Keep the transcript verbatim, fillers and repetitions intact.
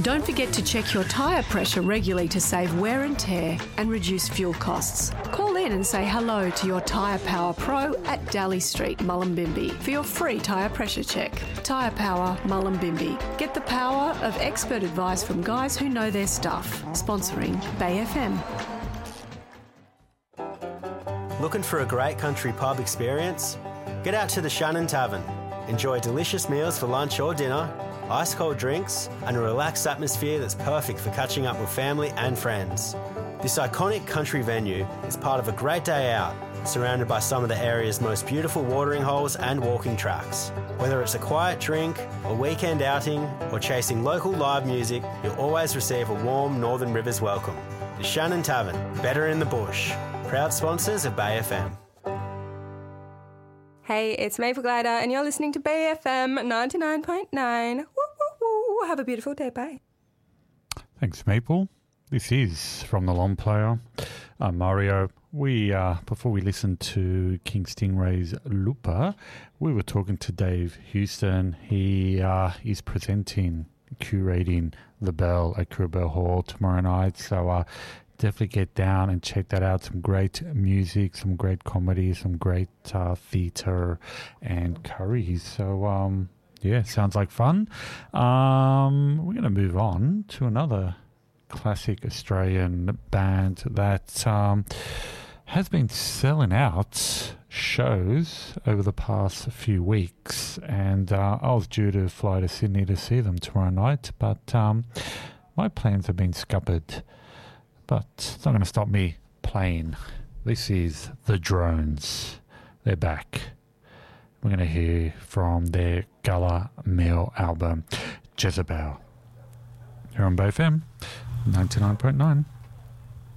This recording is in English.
Don't forget to check your tyre pressure regularly to save wear and tear and reduce fuel costs. Call in and say hello to your Tyre Power Pro at Daly Street, Mullumbimby for your free tyre pressure check. Tyre Power, Mullumbimby. Get the power of expert advice from guys who know their stuff. Sponsoring Bay F M. Looking for a great country pub experience? Get out to the Shannon Tavern. Enjoy delicious meals for lunch or dinner, ice cold drinks, and a relaxed atmosphere that's perfect for catching up with family and friends. This iconic country venue is part of a great day out, surrounded by some of the area's most beautiful watering holes and walking tracks. Whether it's a quiet drink, a weekend outing, or chasing local live music, you'll always receive a warm Northern Rivers welcome. The Shannon Tavern, better in the bush. Proud sponsors of Bay F M. Hey, it's Maple Glider, and you're listening to Bay F M ninety-nine point nine. Woo, woo, woo. Have a beautiful day. Bye. Thanks, Maple. This is From the Long Player. Uh, Mario, we uh, before we listened to King Stingray's Lupa, we were talking to Dave Houston. He uh, is presenting, curating The Bell at Curabell Hall tomorrow night. So uh, definitely get down and check that out. Some great music, some great comedy, some great uh, theatre and curries. So, um, yeah, sounds like fun. Um, we're going to move on to another classic Australian band that um, has been selling out shows over the past few weeks. And uh, I was due to fly to Sydney to see them tomorrow night, but um, my plans have been scuppered. But it's not going to stop me playing. This is The Drones. They're back. We're going to hear from their Gullah Meal album, Jezebel. Here on Bay F M, ninety-nine point nine.